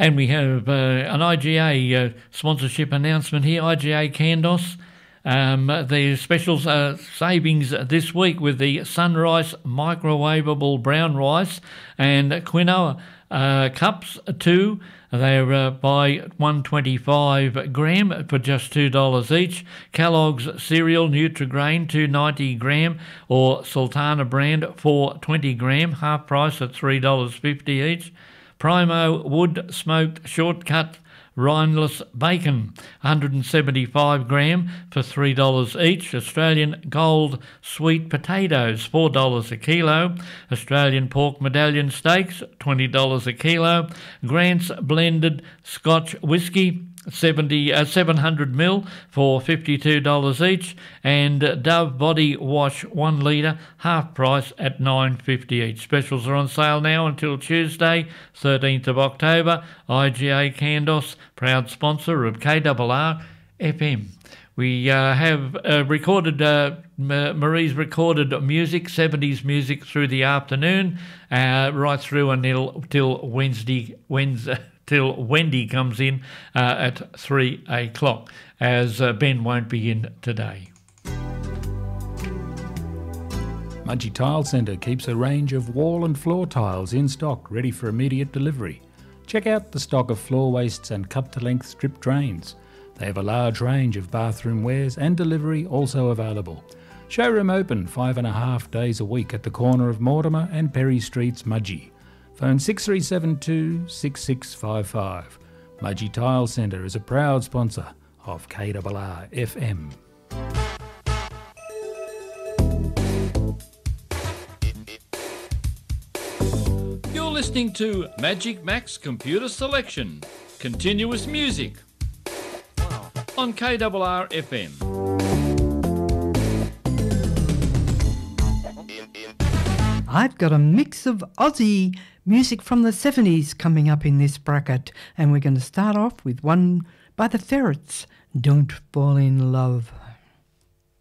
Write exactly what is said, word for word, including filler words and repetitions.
And we have uh, an I G A uh, sponsorship announcement here, I G A Candos. Um, the specials uh, savings this week with the Sunrise microwavable brown rice and quinoa uh, cups two. They're uh, by one twenty-five gram for just two dollars each. Kellogg's cereal Nutrigrain two ninety gram or Sultana brand four twenty gram, half price at three dollars fifty each. Primo wood smoked shortcut rineless bacon, one seventy-five gram for three dollars each. Australian gold sweet potatoes, four dollars a kilo. Australian pork medallion steaks, twenty dollars a kilo. Grant's blended Scotch whisky, seventy, uh, seven hundred mil for fifty-two dollars each. And Dove body wash one litre, half price at nine fifty each. Specials are on sale now until Tuesday, thirteenth of October. I G A Candos, proud sponsor of K R R F M. We uh, have uh, recorded, uh, Marie's recorded music, seventies music through the afternoon, uh, right through until till Wednesday, Wednesday, till Wendy comes in uh, at three o'clock, as uh, Ben won't be in today. Mudgee Tile Centre keeps a range of wall and floor tiles in stock, ready for immediate delivery. Check out the stock of floor wastes and cut-to-length strip drains. They have a large range of bathroom wares and delivery also available. Showroom open five and a half days a week at the corner of Mortimer and Perry Streets, Mudgee. Phone six three seven two, six six five five. Mudgee Tile Centre is a proud sponsor of K R R F M. You're listening to Magic Max Computer Selection, continuous music on K R R F M. I've got a mix of Aussie music from the seventies coming up in this bracket, and we're going to start off with one by the Ferrets, Don't Fall in Love.